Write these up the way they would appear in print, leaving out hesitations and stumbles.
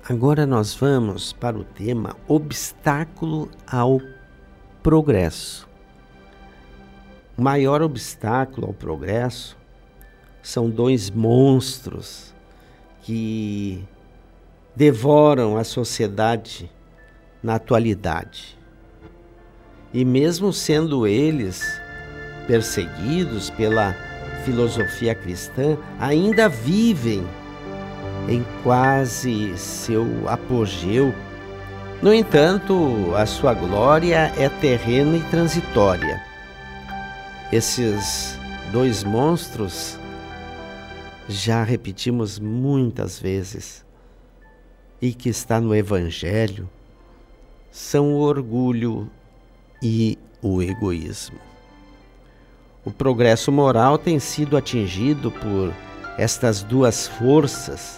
Agora nós vamos para o tema obstáculo ao progresso. O maior obstáculo ao progresso são dois monstros que devoram a sociedade na atualidade. E mesmo sendo eles perseguidos pela filosofia cristã, ainda vivem em quase seu apogeu. No entanto, a sua glória é terrena e transitória. Esses dois monstros, já repetimos muitas vezes, e que está no Evangelho, são o orgulho e o egoísmo. O progresso moral tem sido atingido por estas duas forças,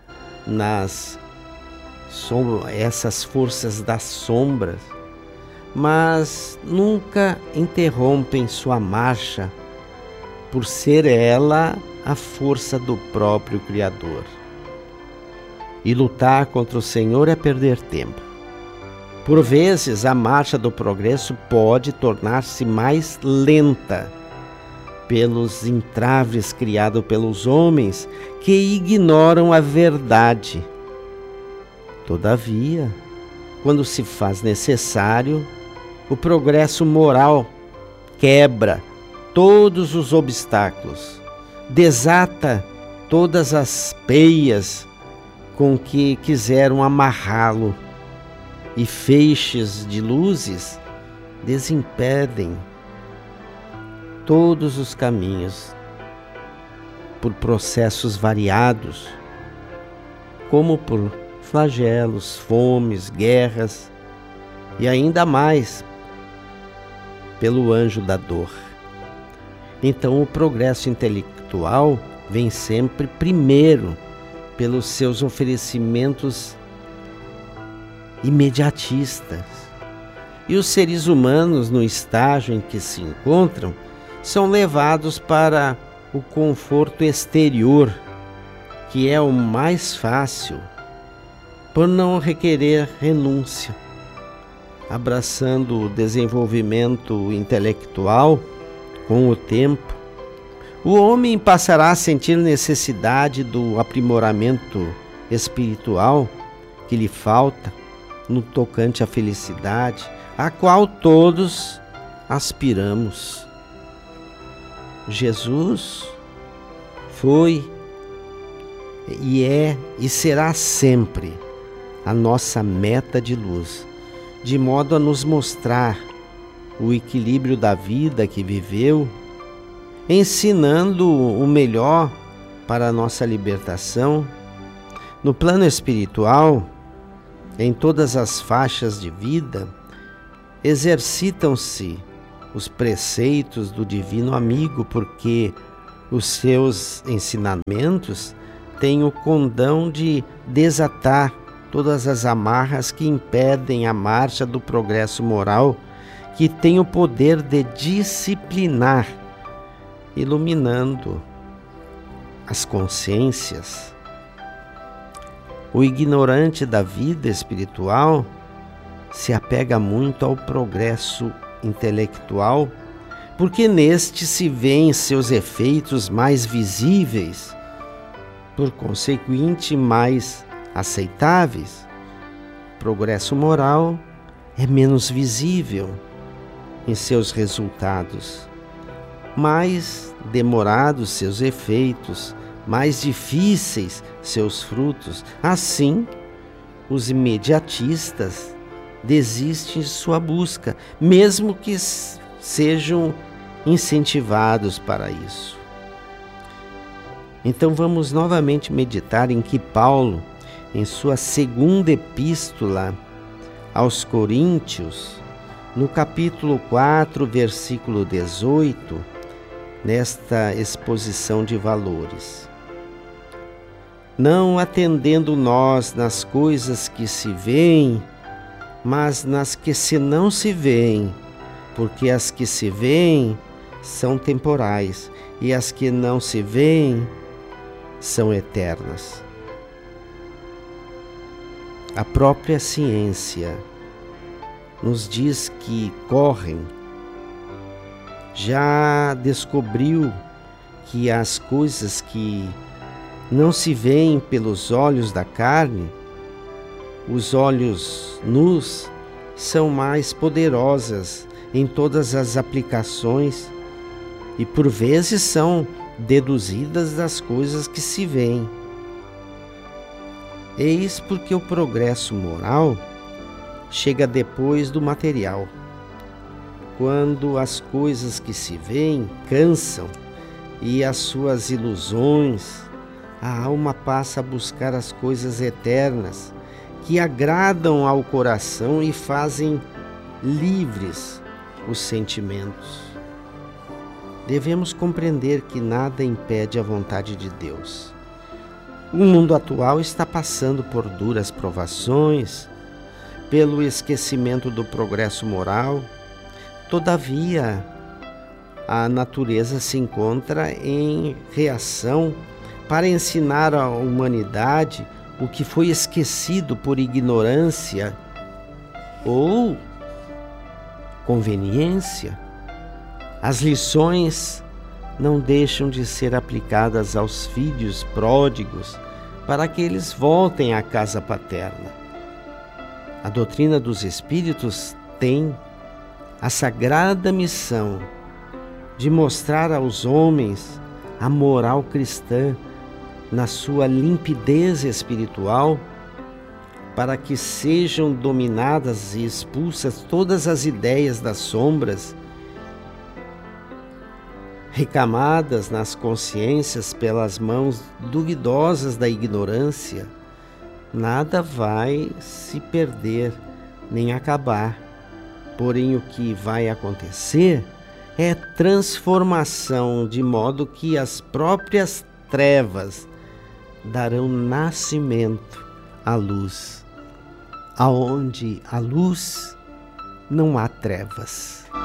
essas forças das sombras, mas nunca interrompem sua marcha, por ser ela a força do próprio Criador. E lutar contra o Senhor é perder tempo. Por vezes, a marcha do progresso pode tornar-se mais lenta pelos entraves criados pelos homens que ignoram a verdade. Todavia, quando se faz necessário, o progresso moral quebra todos os obstáculos, desata todas as peias com que quiseram amarrá-lo, e feixes de luzes desimpedem todos os caminhos por processos variados, como por flagelos, fomes, guerras e ainda mais pelo anjo da dor. Então o progresso intelectual vem sempre primeiro pelos seus oferecimentos imediatistas. E os seres humanos, no estágio em que se encontram, são levados para o conforto exterior, que é o mais fácil, por não requerer renúncia. Abraçando o desenvolvimento intelectual, com o tempo, o homem passará a sentir necessidade do aprimoramento espiritual que lhe falta no tocante à felicidade, a qual todos aspiramos. Jesus foi e é e será sempre a nossa meta de luz, de modo a nos mostrar o equilíbrio da vida que viveu, ensinando o melhor para a nossa libertação. No plano espiritual, em todas as faixas de vida, exercitam-se os preceitos do Divino Amigo, porque os seus ensinamentos têm o condão de desatar todas as amarras que impedem a marcha do progresso moral, que tem o poder de disciplinar, iluminando as consciências. O ignorante da vida espiritual se apega muito ao progresso intelectual, porque neste se vêem seus efeitos mais visíveis, por conseguinte, mais aceitáveis. O progresso moral é menos visível em seus resultados, mais demorados seus efeitos, mais difíceis seus frutos. Assim, os imediatistas desistem de sua busca, mesmo que sejam incentivados para isso. Então vamos novamente meditar em que Paulo, em sua segunda epístola aos Coríntios, no capítulo 4, versículo 18, nesta exposição de valores: não atendendo nós nas coisas que se veem, mas nas que se não se veem, porque as que se veem são temporais e as que não se veem são eternas. A própria ciência nos diz que correm, já descobriu que as coisas que não se veem pelos olhos da carne, os olhos nus, são mais poderosas em todas as aplicações e por vezes são deduzidas das coisas que se veem. Eis porque o progresso moral chega depois do material. Quando as coisas que se veem cansam e as suas ilusões, a alma passa a buscar as coisas eternas que agradam ao coração e fazem livres os sentimentos. Devemos compreender que nada impede a vontade de Deus. O mundo atual está passando por duras provações, pelo esquecimento do progresso moral. Todavia, a natureza se encontra em reação para ensinar à humanidade o que foi esquecido por ignorância ou conveniência. As lições não deixam de ser aplicadas aos filhos pródigos para que eles voltem à casa paterna. A doutrina dos Espíritos tem a sagrada missão de mostrar aos homens a moral cristã na sua limpidez espiritual, para que sejam dominadas e expulsas todas as ideias das sombras recamadas nas consciências pelas mãos duvidosas da ignorância. Nada vai se perder nem acabar, porém o que vai acontecer é transformação, de modo que as próprias trevas darão nascimento à luz. Aonde há luz, não há trevas.